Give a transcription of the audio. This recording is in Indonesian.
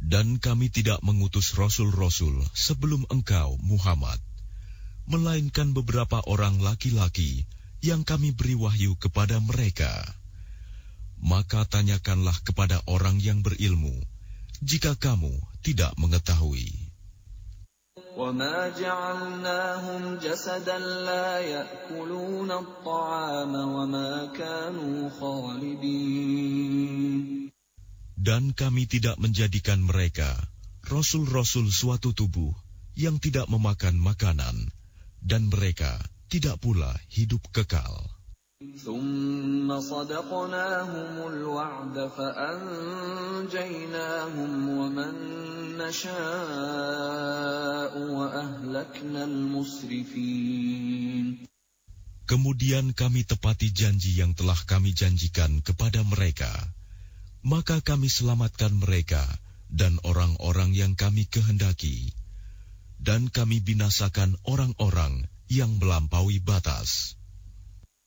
Dan kami tidak mengutus rasul-rasul sebelum engkau, Muhammad, melainkan beberapa orang laki-laki yang kami beri wahyu kepada mereka. Maka tanyakanlah kepada orang yang berilmu, jika kamu tidak mengetahui. وَمَا جَعَلْنَاهُمْ جَسَدًا لَا يَأْكُلُونَ الطَّعَامَ وَمَا كَانُوا خَالِدِينَ. Dan kami tidak menjadikan mereka rasul-rasul suatu tubuh yang tidak memakan makanan, dan mereka tidak pula hidup kekal. ثُمَّ صَدَقْنَاهُمُ الْوَعْدَ فَأَنْجَيْنَاهُمْ وَمَنْ نَشَاءُ وَأَهْلَكْنَا الْمُسْرِفِينَ. Kemudian kami tepati janji yang telah kami janjikan kepada mereka, maka kami selamatkan mereka dan orang-orang yang kami kehendaki, dan kami binasakan orang-orang yang melampaui batas.